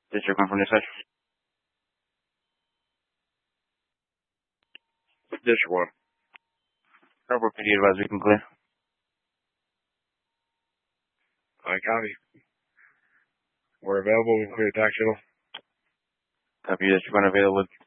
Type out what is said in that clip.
District 1 from this side. District 1. Airport PD advised we can clear. I copy. We're available. We can clear the tax shuttle. Copy, District 1 available.